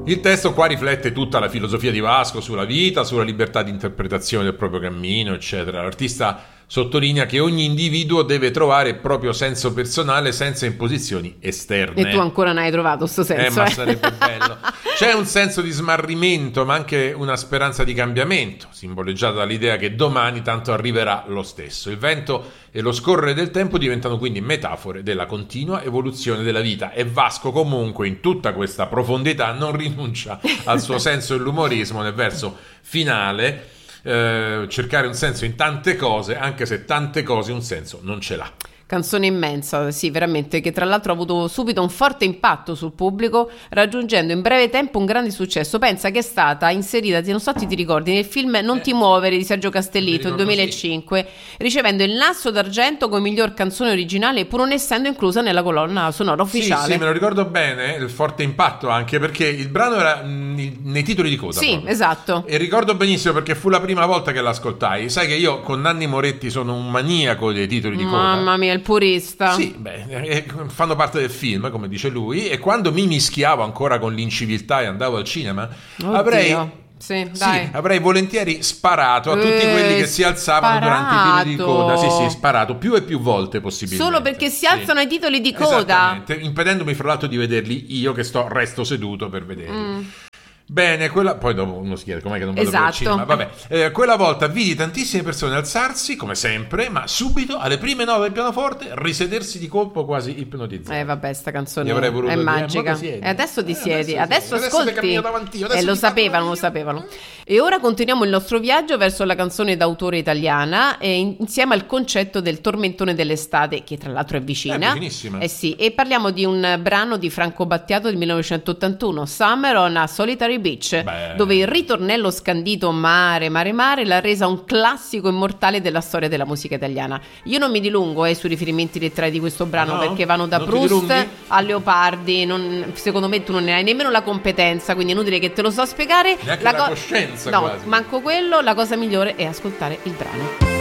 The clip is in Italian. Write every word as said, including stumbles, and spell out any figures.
Il testo qua riflette tutta la filosofia di Vasco sulla vita, sulla libertà di interpretazione del proprio cammino, eccetera. L'artista sottolinea che ogni individuo deve trovare il proprio senso personale senza imposizioni esterne. E tu ancora non hai trovato sto senso. Eh, ma eh. sarebbe bello. C'è un senso di smarrimento, ma anche una speranza di cambiamento, simboleggiata dall'idea che domani tanto arriverà lo stesso. Il vento e lo scorrere del tempo diventano quindi metafore della continua evoluzione della vita, e Vasco comunque in tutta questa profondità non rinuncia al suo senso dell'umorismo nel verso finale. Eh, cercare un senso in tante cose, anche se tante cose un senso non ce l'ha. Canzone immensa, sì, veramente, che tra l'altro ha avuto subito un forte impatto sul pubblico, raggiungendo in breve tempo un grande successo. Pensa che è stata inserita, non so se ti ricordi, nel film Non eh, ti muovere di Sergio Castellitto del duemilacinque, sì. ricevendo il Nasso d'Argento come miglior canzone originale, pur non essendo inclusa nella colonna sonora ufficiale. Sì, sì, me lo ricordo bene, il forte impatto, anche perché il brano era mh, nei titoli di coda. Sì, proprio. esatto. E ricordo benissimo perché fu la prima volta che l'ascoltai. Sai che io con Nanni Moretti sono un maniaco dei titoli di coda. Mamma mia, il purista. Sì, beh, eh, fanno parte del film, come dice lui, e quando mi mischiavo ancora con l'inciviltà e andavo al cinema, Oddio. avrei... Sì, dai. Sì, avrei volentieri sparato a tutti Eh, quelli che si alzavano durante i titoli di sparato. coda. Sì, sì, sparato più e più volte possibilmente. Solo perché si Sì. alzano ai titoli di coda. Esattamente, impedendomi fra l'altro di vederli io che sto resto seduto per vederli. Mm. Bene, quella... poi dopo uno si chiede com'è che non vado Esatto. più al cinema. Vabbè, eh, quella volta vidi tantissime persone alzarsi, come sempre, ma subito alle prime nove del pianoforte risedersi di colpo quasi ipnotizzati. Eh vabbè, sta canzone Io avrei voluto è dire, magica. "Ma ti siedi?" E adesso ti Eh, siedi, adesso adesso, sì. Adesso ascolti. ti cammino davanti io, adesso Eh, lo ti parlo sapevano, io. lo sapevano. E ora continuiamo il nostro viaggio verso la canzone d'autore italiana, e in- insieme al concetto del tormentone dell'estate, che tra l'altro è vicina. È vicinissima. Eh sì, e parliamo di un brano di Franco Battiato del millenovecentottantuno, Summer on a Solitary Beach, Beh. dove il ritornello scandito mare, mare, mare l'ha resa un classico immortale della storia della musica italiana. Io non mi dilungo eh, sui riferimenti letterari di questo brano, No? perché vanno da Non ti Proust dilunghi? a Leopardi. Non, secondo me tu non ne hai nemmeno la competenza, quindi è inutile che te lo so spiegare. Neanche la co- coscienza, no, quasi. manco quello. La cosa migliore è ascoltare il brano.